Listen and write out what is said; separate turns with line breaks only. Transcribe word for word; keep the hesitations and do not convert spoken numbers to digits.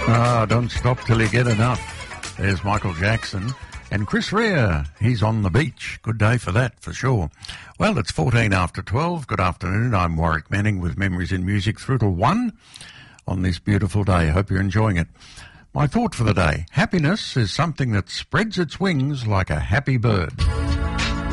Ah, don't stop till you get enough. There's Michael Jackson. And Chris Rea, he's on the beach. Good day for that, for sure. Well, it's fourteen after twelve. Good afternoon. I'm Warwick Manning with Memories in Music through to one on this beautiful day. Hope you're enjoying it. My thought for the day: happiness is something that spreads its wings like a happy bird.